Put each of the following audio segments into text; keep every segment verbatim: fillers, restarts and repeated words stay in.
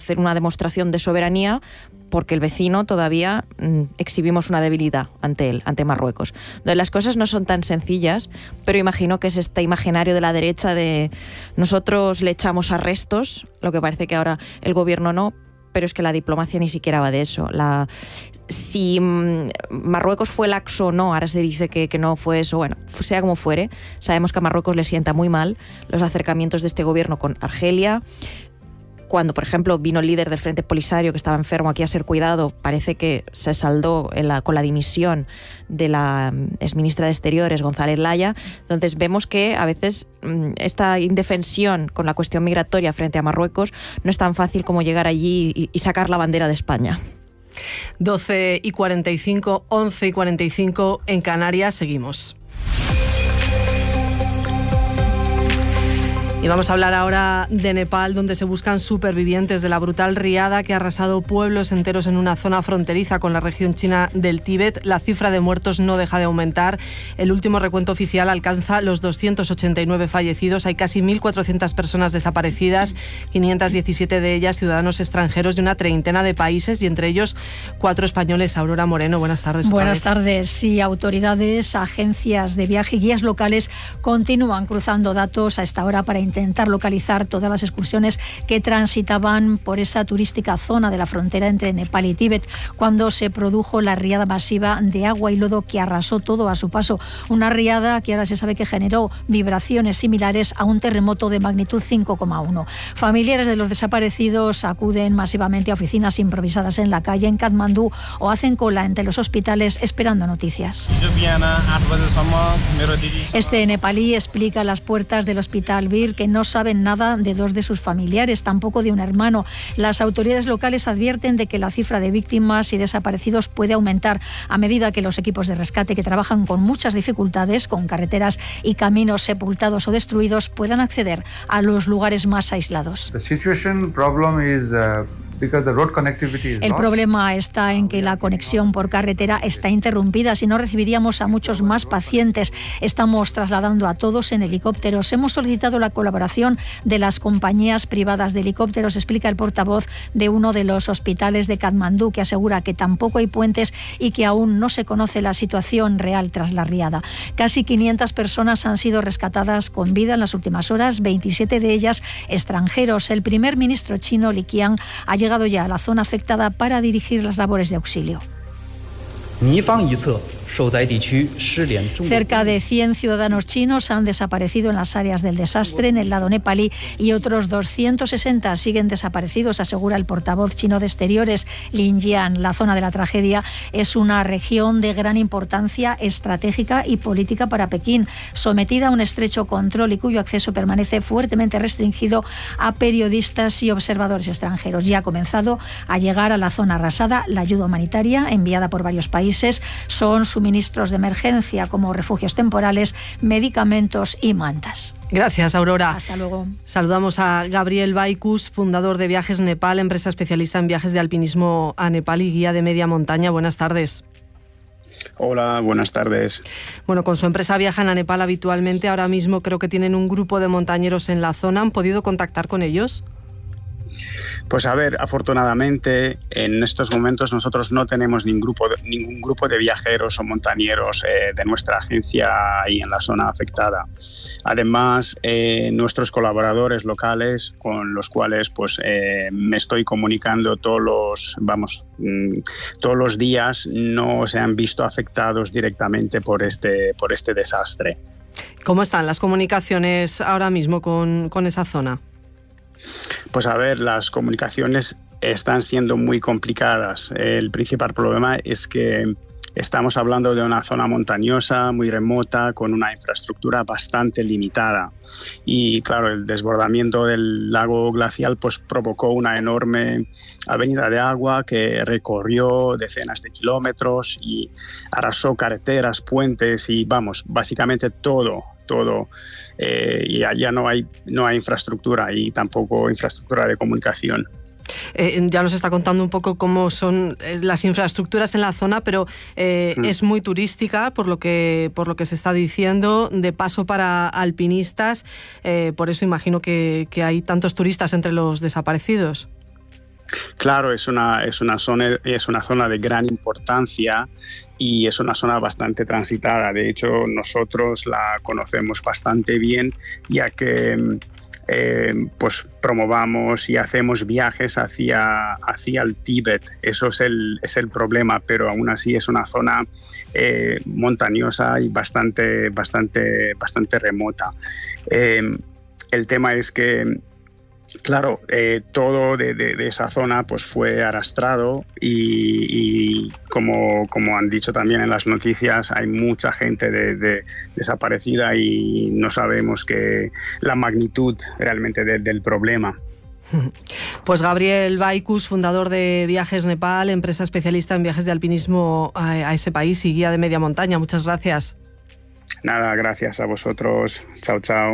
hacer una demostración de soberanía, porque el vecino todavía mmm, exhibimos una debilidad ante él, ante Marruecos. Entonces, las cosas no son tan sencillas, pero imagino que es este imaginario de la derecha de nosotros le echamos arrestos, lo que parece que ahora el gobierno no, pero es que la diplomacia ni siquiera va de eso. La, si mmm, Marruecos fue laxo o no, ahora se dice que, que no fue eso, bueno, sea como fuere, sabemos que a Marruecos le sienta muy mal los acercamientos de este gobierno con Argelia. Cuando, por ejemplo, vino el líder del Frente Polisario, que estaba enfermo, aquí a ser cuidado, parece que se saldó en la, con la dimisión de la exministra de Exteriores, González Laya. Entonces vemos que a veces mmm, esta indefensión con la cuestión migratoria frente a Marruecos no es tan fácil como llegar allí y, y sacar la bandera de España. doce y cuarenta y cinco, once y cuarenta y cinco en Canarias, seguimos. Y vamos a hablar ahora de Nepal, donde se buscan supervivientes de la brutal riada que ha arrasado pueblos enteros en una zona fronteriza con la región china del Tíbet. La cifra de muertos no deja de aumentar. El último recuento oficial alcanza los doscientos ochenta y nueve fallecidos. Hay casi mil cuatrocientas personas desaparecidas, quinientos diecisiete de ellas ciudadanos extranjeros de una treintena de países y entre ellos cuatro españoles. Aurora Moreno, buenas tardes. Buenas tardes. Sí, autoridades, agencias de viaje y guías locales continúan cruzando datos a esta hora para intentar localizar todas las excursiones que transitaban por esa turística zona de la frontera entre Nepal y Tíbet cuando se produjo la riada masiva de agua y lodo que arrasó todo a su paso. Una riada que ahora se sabe que generó vibraciones similares a un terremoto de magnitud cinco coma uno. Familiares de los desaparecidos acuden masivamente a oficinas improvisadas en la calle en Katmandú o hacen cola entre los hospitales esperando noticias. Este nepalí explica a las puertas del hospital Bir que no saben nada de dos de sus familiares, tampoco de un hermano. Las autoridades locales advierten de que la cifra de víctimas y desaparecidos puede aumentar a medida que los equipos de rescate, que trabajan con muchas dificultades, con carreteras y caminos sepultados o destruidos, puedan acceder a los lugares más aislados. The situation problem is, uh... El problema está en que la conexión por carretera está interrumpida. Si no, recibiríamos a muchos más pacientes. Estamos trasladando a todos en helicópteros. Hemos solicitado la colaboración de las compañías privadas de helicópteros, explica el portavoz de uno de los hospitales de Katmandú, que asegura que tampoco hay puentes y que aún no se conoce la situación real tras la riada. Casi quinientas personas han sido rescatadas con vida en las últimas horas, veintisiete de ellas extranjeros. El primer ministro chino, Li Qiang, ha llegado llegado ya a la zona afectada para dirigir las labores de auxilio. Cerca de cien ciudadanos chinos han desaparecido en las áreas del desastre en el lado nepalí y otros doscientos sesenta siguen desaparecidos, asegura el portavoz chino de Exteriores, Lin Jian. La zona de la tragedia es una región de gran importancia estratégica y política para Pekín, sometida a un estrecho control y cuyo acceso permanece fuertemente restringido a periodistas y observadores extranjeros. Ya ha comenzado a llegar a la zona arrasada la ayuda humanitaria enviada por varios países. Son suministros de emergencia como refugios temporales, medicamentos y mantas. Gracias, Aurora. Hasta luego. Saludamos a Gabriel Baikus, fundador de Viajes Nepal, empresa especialista en viajes de alpinismo a Nepal y guía de media montaña. Buenas tardes. Hola, buenas tardes. Bueno, con su empresa viajan a Nepal habitualmente. Ahora mismo creo que tienen un grupo de montañeros en la zona. ¿Han podido contactar con ellos? Pues a ver, afortunadamente en estos momentos nosotros no tenemos ningún grupo de, ningún grupo de viajeros o montañeros eh, de nuestra agencia ahí en la zona afectada. Además, eh, nuestros colaboradores locales con los cuales pues eh, me estoy comunicando todos los, vamos, mmm, todos los días no se han visto afectados directamente por este, por este desastre. ¿Cómo están las comunicaciones ahora mismo con, con esa zona? Pues a ver, las comunicaciones están siendo muy complicadas. El principal problema es que estamos hablando de una zona montañosa, muy remota, con una infraestructura bastante limitada. Y claro, el desbordamiento del lago glacial pues provocó una enorme avenida de agua que recorrió decenas de kilómetros y arrasó carreteras, puentes y, vamos, básicamente todo. todo eh, y allá no hay, no hay infraestructura y tampoco infraestructura de comunicación. Eh, ya nos está contando un poco cómo son las infraestructuras en la zona, pero eh, mm. es muy turística por lo que por lo que se está diciendo, de paso para alpinistas, eh, por eso imagino que, que hay tantos turistas entre los desaparecidos. Claro, es una, es una zona, es una zona de gran importancia y es una zona bastante transitada. De hecho, nosotros la conocemos bastante bien, ya que eh, pues promovamos y hacemos viajes hacia, hacia el Tíbet. Eso es el, es el problema, pero aún así es una zona eh, montañosa y bastante, bastante, bastante remota. Eh, el tema es que Claro, eh, todo de, de, de esa zona pues fue arrastrado y, y como, como han dicho también en las noticias, hay mucha gente de, de desaparecida y no sabemos que la magnitud realmente de, del problema. Pues Gabriel Baikus, fundador de Viajes Nepal, empresa especialista en viajes de alpinismo a, a ese país y guía de media montaña. Muchas gracias. Nada, gracias a vosotros. Chao, chao.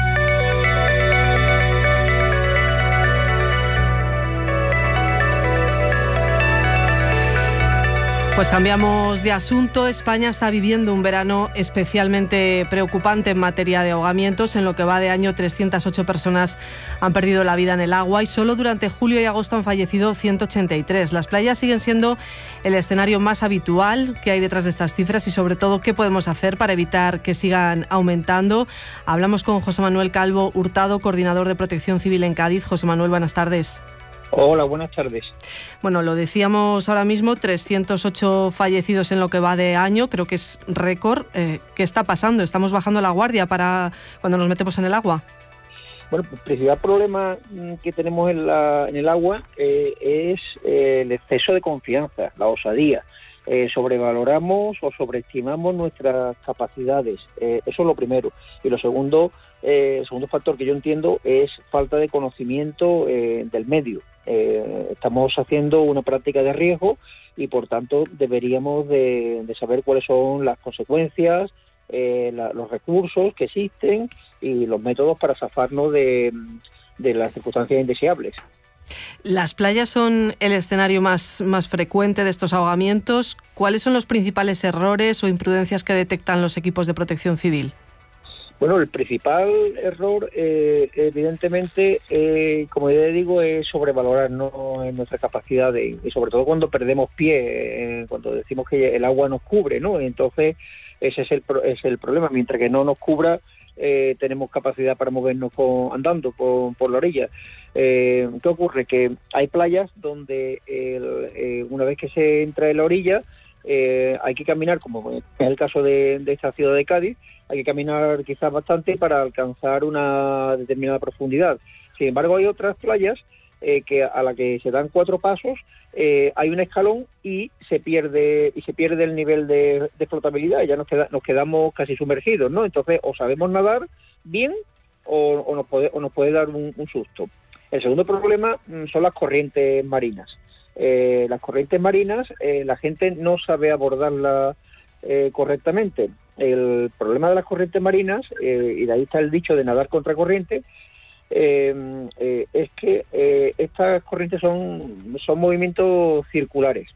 Pues cambiamos de asunto. España está viviendo un verano especialmente preocupante en materia de ahogamientos. En lo que va de año, trescientas ocho personas han perdido la vida en el agua y solo durante julio y agosto han fallecido ciento ochenta y tres. Las playas siguen siendo el escenario más habitual. ¿Qué hay detrás de estas cifras y sobre todo qué podemos hacer para evitar que sigan aumentando? Hablamos con José Manuel Calvo Hurtado, coordinador de Protección Civil en Cádiz. José Manuel, buenas tardes. Hola, buenas tardes. Bueno, lo decíamos ahora mismo, trescientos ocho fallecidos en lo que va de año, creo que es récord. Eh, ¿Qué está pasando? ¿Estamos bajando la guardia para cuando nos metemos en el agua? Bueno, el principal problema que tenemos en, la, en el agua eh, es eh, el exceso de confianza, la osadía. Eh, sobrevaloramos o sobreestimamos nuestras capacidades. Eh, eso es lo primero. Y lo segundo, eh, el segundo factor que yo entiendo es falta de conocimiento eh, del medio. Eh, estamos haciendo una práctica de riesgo y, por tanto, deberíamos de, de saber cuáles son las consecuencias, eh, la, los recursos que existen y los métodos para zafarnos de, de las circunstancias indeseables. Las playas son el escenario más, más frecuente de estos ahogamientos. ¿Cuáles son los principales errores o imprudencias que detectan los equipos de protección civil? Bueno, el principal error, eh, evidentemente, eh, como ya digo, es sobrevalorarnos en nuestras capacidades y sobre todo cuando perdemos pie, eh, cuando decimos que el agua nos cubre, ¿no? Entonces, ese es el, es el problema. Mientras que no nos cubra, eh, tenemos capacidad para movernos con, andando por, por la orilla. Eh, ¿Qué ocurre? Que hay playas donde el, eh, una vez que se entra en la orilla, eh, hay que caminar, como es el caso de, de esta ciudad de Cádiz, hay que caminar quizás bastante para alcanzar una determinada profundidad. Sin embargo, hay otras playas eh, que a la que se dan cuatro pasos, eh, hay un escalón y se pierde y se pierde el nivel de, de flotabilidad y ya nos, queda, nos quedamos casi sumergidos, ¿no? Entonces, o sabemos nadar bien o, o, nos, puede, o nos puede dar un, un susto. El segundo problema son las corrientes marinas. Eh, las corrientes marinas, eh, la gente no sabe abordarlas eh, correctamente. El problema de las corrientes marinas, eh, y de ahí está el dicho de nadar contra corriente, eh, eh, es que eh, estas corrientes son, son movimientos circulares.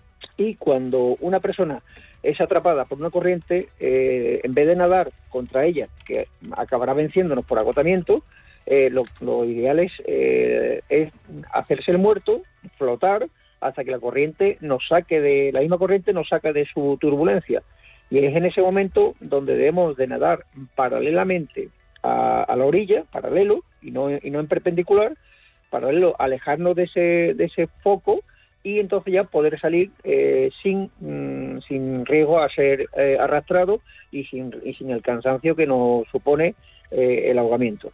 Y cuando una persona es atrapada por una corriente, eh, en vez de nadar contra ella, que acabará venciéndonos por agotamiento, Eh, lo, lo ideal es, eh, es hacerse el muerto, flotar, hasta que la corriente nos saque de, la misma corriente nos saca de su turbulencia. Y es en ese momento donde debemos de nadar paralelamente a, a la orilla, paralelo, y no, y no en perpendicular, paralelo, alejarnos de ese, de ese foco y entonces ya poder salir eh, sin, mm, sin riesgo a ser eh, arrastrado y sin, y sin el cansancio que nos supone eh, el ahogamiento.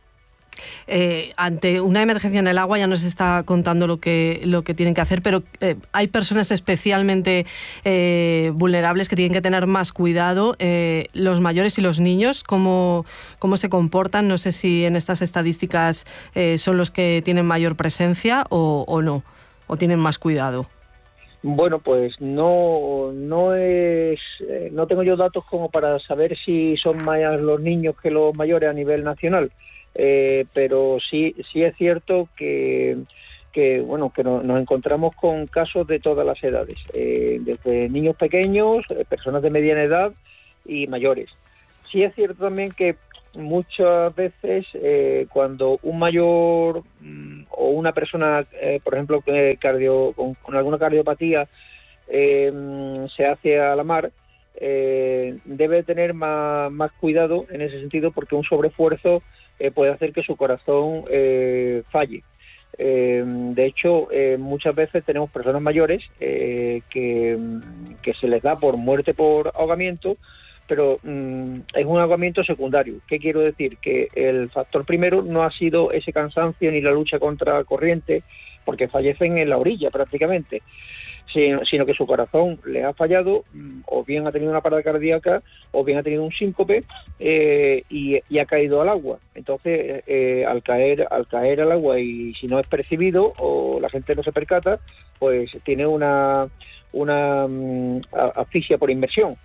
Eh, ante una emergencia en el agua ya nos está contando lo que, lo que tienen que hacer, pero eh, hay personas especialmente eh, vulnerables que tienen que tener más cuidado. Eh, los mayores y los niños, ¿cómo, cómo se comportan? No sé si en estas estadísticas eh, son los que tienen mayor presencia o, o no, o tienen más cuidado. Bueno, pues no, no es, eh, no tengo yo datos como para saber si son más los niños que los mayores a nivel nacional. Eh, pero sí sí es cierto que, que bueno que no, nos encontramos con casos de todas las edades, eh, desde niños pequeños, eh, personas de mediana edad y mayores. Sí es cierto también que muchas veces eh, cuando un mayor mm, o una persona, eh, por ejemplo, eh, cardio, con, con alguna cardiopatía, eh, se hace a la mar, eh, debe tener más, más cuidado en ese sentido, porque un sobreesfuerzo eh, puede hacer que su corazón eh, falle. Eh, de hecho, eh, muchas veces tenemos personas mayores eh, que, que se les da por muerte por ahogamiento, pero mm, es un ahogamiento secundario. ¿Qué quiero decir? Que el factor primero no ha sido ese cansancio ni la lucha contra la corriente, porque fallecen en la orilla prácticamente, sino, sino que su corazón le ha fallado, o bien ha tenido una parada cardíaca, o bien ha tenido un síncope eh, y, y ha caído al agua. Entonces, eh, al caer al caer al agua, y si no es percibido o la gente no se percata, pues tiene una, una um, asfixia por inmersión.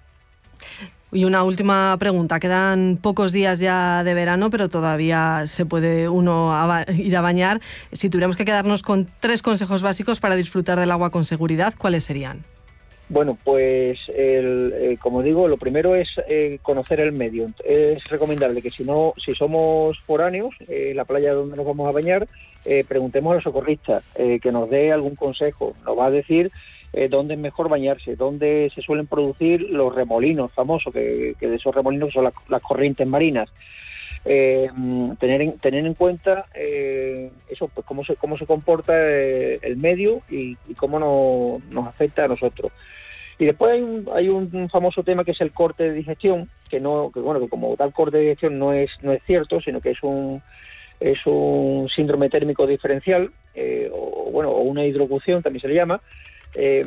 Y una última pregunta. Quedan pocos días ya de verano, pero todavía se puede uno a ir a bañar. Si tuviéramos que quedarnos con tres consejos básicos para disfrutar del agua con seguridad, ¿cuáles serían? Bueno, pues el, eh, como digo, lo primero es eh, conocer el medio. Es recomendable que si no, si somos foráneos, eh, la playa donde nos vamos a bañar, eh, preguntemos a los socorristas eh, que nos dé algún consejo. Nos va a decir Eh, dónde es mejor bañarse, dónde se suelen producir los remolinos famosos, que, que de esos remolinos son las, las corrientes marinas. Eh, tener, en, tener en cuenta eh, eso, pues cómo se cómo se comporta eh, el medio y, y cómo no, nos afecta a nosotros. Y después hay un, hay un famoso tema que es el corte de digestión, que no, que bueno, que como tal corte de digestión no es no es cierto, sino que es un es un síndrome térmico diferencial, eh, o bueno, o una hidrocución también se le llama. Eh,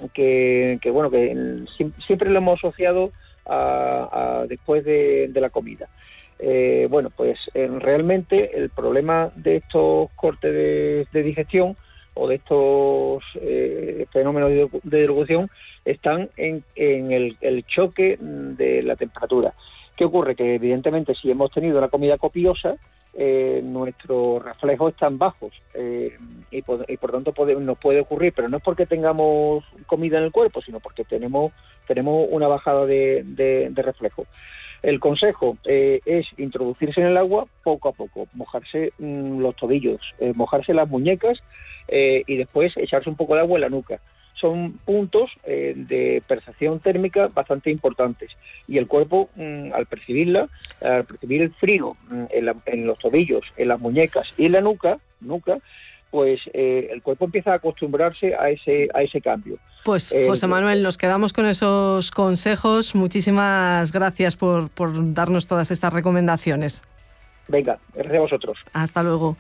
que, que bueno que el, siempre lo hemos asociado a, a después de, de la comida. Eh, bueno, pues eh, realmente el problema de estos cortes de, de digestión o de estos eh, fenómenos de, de hidrocución están en, en el, el choque de la temperatura. ¿Qué ocurre? Que evidentemente si hemos tenido una comida copiosa, Eh, nuestros reflejos están bajos eh, y, por, y por tanto puede, nos puede ocurrir, pero no es porque tengamos comida en el cuerpo, sino porque tenemos tenemos una bajada de, de, de reflejo. El consejo eh, es introducirse en el agua poco a poco, mojarse mmm, los tobillos, eh, mojarse las muñecas eh, y después echarse un poco de agua en la nuca. Son puntos eh, de percepción térmica bastante importantes, y el cuerpo mmm, al percibirla, al percibir el frío mmm, en, la, en los tobillos, en las muñecas y en la nuca, nuca pues eh, el cuerpo empieza a acostumbrarse a ese a ese cambio. Pues José Manuel, nos quedamos con esos consejos. Muchísimas gracias por, por darnos todas estas recomendaciones. Venga, gracias a vosotros. Hasta luego.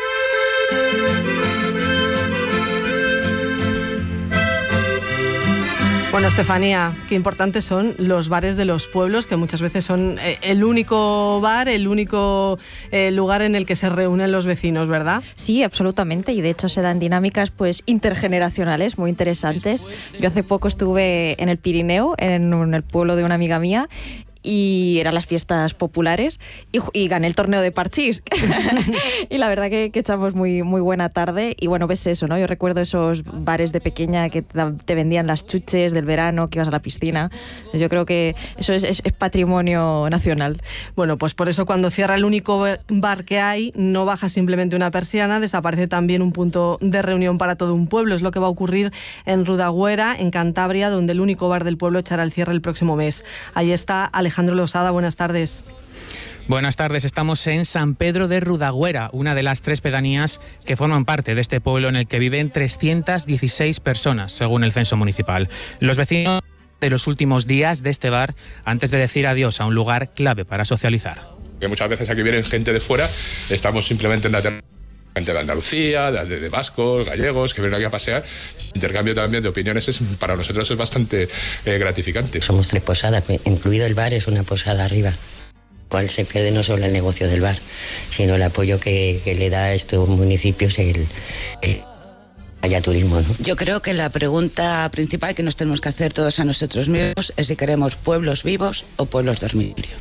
Bueno, Estefanía, qué importantes son los bares de los pueblos, que muchas veces son el único bar, el único eh, lugar en el que se reúnen los vecinos, ¿verdad? Sí, absolutamente, y de hecho se dan dinámicas pues intergeneracionales muy interesantes. Yo hace poco estuve en el Pirineo, en, en el pueblo de una amiga mía, y eran las fiestas populares y, y gané el torneo de parchís y la verdad que, que echamos muy, muy buena tarde. Y bueno, ves eso, ¿no? Yo recuerdo esos bares de pequeña que te vendían las chuches del verano, que ibas a la piscina. Yo creo que eso es, es, es patrimonio nacional. Bueno, pues por eso cuando cierra el único bar que hay, no baja simplemente una persiana, desaparece también un punto de reunión para todo un pueblo. Es lo que va a ocurrir en Rudagüera, en Cantabria, donde el único bar del pueblo echará el cierre el próximo mes. Ahí está Alejandro Alejandro Losada, buenas tardes. Buenas tardes, estamos en San Pedro de Rudagüera, una de las tres pedanías que forman parte de este pueblo en el que viven trescientas dieciséis personas, según el censo municipal. Los vecinos de los últimos días de este bar antes de decir adiós a un lugar clave para socializar. Que muchas veces aquí vienen gente de fuera, estamos simplemente en la terraza. Gente de Andalucía, de, de vascos, gallegos, que vienen aquí a pasear. Intercambio también de opiniones es, para nosotros es bastante eh, gratificante. Somos tres posadas, incluido el bar, es una posada arriba. Cual se pierde no solo el negocio del bar, sino el apoyo que, que le da a estos municipios el, el haya turismo, ¿no? Yo creo que la pregunta principal que nos tenemos que hacer todos a nosotros mismos es si queremos pueblos vivos o pueblos dormitorios.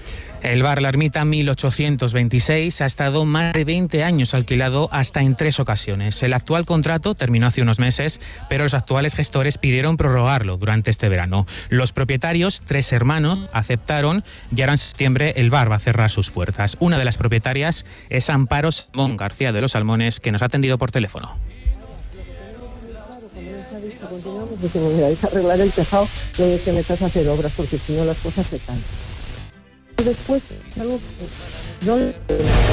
El bar La Ermita mil ochocientos veintiséis ha estado más de veinte años alquilado hasta en tres ocasiones. El actual contrato terminó hace unos meses, pero los actuales gestores pidieron prorrogarlo durante este verano. Los propietarios, tres hermanos, aceptaron y ahora en septiembre el bar va a cerrar sus puertas. Una de las propietarias es Amparo Simón García de los Salmones, que nos ha atendido por teléfono. Decimos, mira, hay que arreglar el tejado, luego que metas a hacer obras, porque si no las cosas se caen. Después, algo que no le...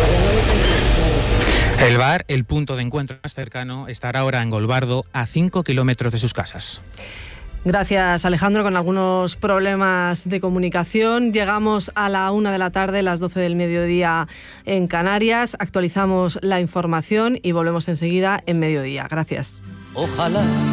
El bar, el punto de encuentro más cercano, estará ahora en Golbardo, a cinco kilómetros de sus casas. Gracias, Alejandro. Con algunos problemas de comunicación llegamos a la una de la tarde, las doce del mediodía en Canarias. Actualizamos la información y volvemos enseguida en mediodía. Gracias. Ojalá